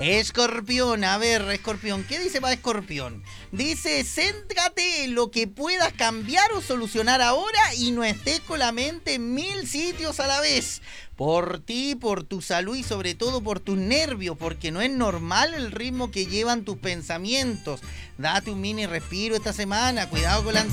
Escorpión, a ver, Escorpión, ¿qué dice para Escorpión? Dice, céntrate en lo que puedas cambiar o solucionar ahora y no estés con la mente en 1000 sitios a la vez. Por ti, por tu salud y sobre todo por tus nervios, porque no es normal el ritmo que llevan tus pensamientos. Date un mini respiro esta semana, cuidado con la ansiedad.